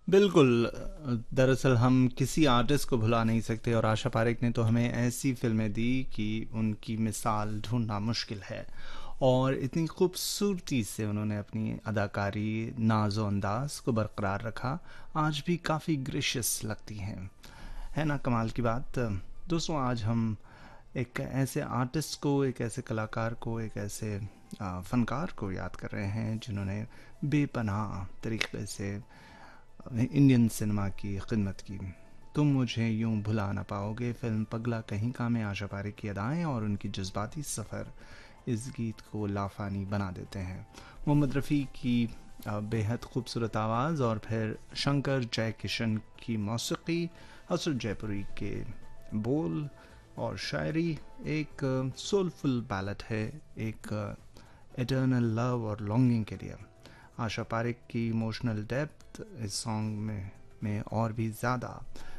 बिल्कुल। दरअसल हम किसी आर्टिस्ट को भुला नहीं सकते और आशा पारेख ने तो हमें ऐसी फिल्में दी कि उनकी मिसाल ढूंढना मुश्किल है। और इतनी खूबसूरती से उन्होंने अपनी अदाकारी, नाज़ो अंदाज को बरकरार रखा। आज भी काफ़ी ग्रेशियस लगती हैं। है ना कमाल की बात। दोस्तों, आज हम एक ऐसे आर्टिस्ट को, एक ऐसे कलाकार को, एक ऐसे फ़नकार को याद कर रहे हैं जिन्होंने बेपनाह तरीके से इंडियन सिनेमा की खिदमत की। तुम मुझे यूं भुला ना पाओगे फिल्म पगला कहीं का में आशा पारेख की अदाएं और उनकी जज्बाती सफ़र इस गीत को लाफानी बना देते हैं। मोहम्मद रफ़ी की बेहद खूबसूरत आवाज़ और फिर शंकर जयकिशन की मौसीकी, हसरत जयपुरी के बोल और शायरी। एक सोलफुल बैलेट है, एक एटर्नल लव और लॉन्गिंग के लिए। आशा पारेख की इमोशनल डेप्थ इस सॉन्ग में और भी ज़्यादा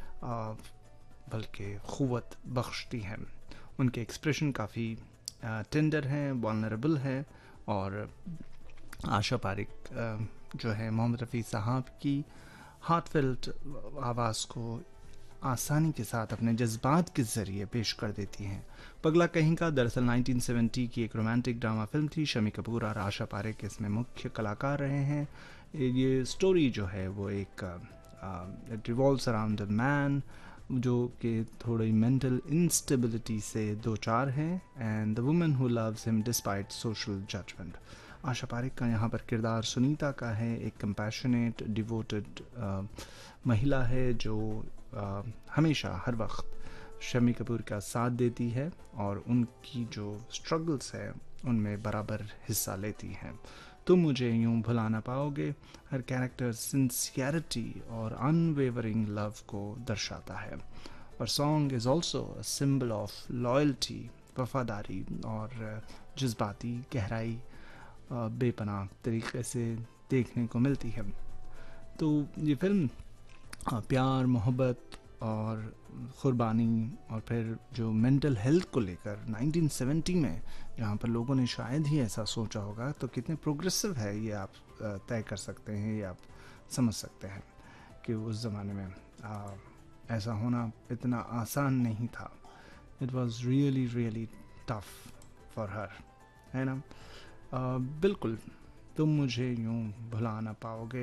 बल्कि क़ुव्वत बख्शती है। उनके एक्सप्रेशन काफ़ी टेंडर हैं, वल्नरेबल हैं। और आशा पारेख जो है मोहम्मद रफ़ी साहब की हार्टफेल्ट आवाज़ को आसानी के साथ अपने जज्बात के ज़रिए पेश कर देती हैं। पगला कहीं का दरअसल 1970 की एक रोमांटिक ड्रामा फिल्म थी। शम्मी कपूर और आशा पारेख इसमें मुख्य कलाकार रहे हैं। ये स्टोरी जो है वो एक it revolves around a man जो कि थोड़ी मेंटल इंस्टेबिलिटी से दो चार है, and the woman who loves him despite social judgement. Asha Parekh का यहाँ पर किरदार सुनीता का है, एक कंपैशनेट डिवोटेड महिला है जो हमेशा हर वक्त शम्मी कपूर का साथ देती है और उनकी जो स्ट्रगल्स है उनमें बराबर हिस्सा लेती हैं। तुम मुझे यूं भुला ना पाओगे हर कैरेक्टर सिंसियरिटी और अनवेवरिंग लव को दर्शाता है। और song is also a symbol of loyalty, वफादारी और जज्बाती गहराई बेपनाह तरीके से देखने को मिलती है। तो ये फिल्म प्यार, मोहब्बत और क़ुरबानी और फिर जो मेंटल हेल्थ को लेकर 1970 में जहाँ पर लोगों ने शायद ही ऐसा सोचा होगा, तो कितने प्रोग्रेसिव है ये आप तय कर सकते हैं, ये आप समझ सकते हैं कि उस ज़माने में ऐसा होना इतना आसान नहीं था। It was really really tough for her, है ना। बिल्कुल। तुम मुझे यूं भुला ना पाओगे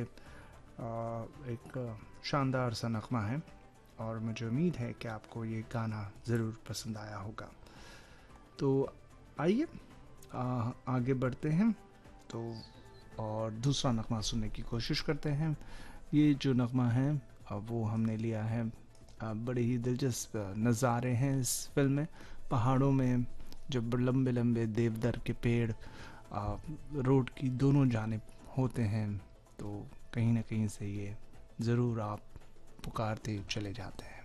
एक शानदार सा नगमा है और मुझे उम्मीद है कि आपको ये गाना ज़रूर पसंद आया होगा। तो आइए आगे बढ़ते हैं तो और दूसरा नगमा सुनने की कोशिश करते हैं। ये जो नगमा है वो हमने लिया है, बड़े ही दिलचस्प नज़ारे हैं इस फिल्म में। पहाड़ों में जब लंबे लंबे देवदार के पेड़ रोड की दोनों जानिब होते हैं तो कहीं ना कहीं से ये ज़रूर आप पुकारते चले जाते हैं।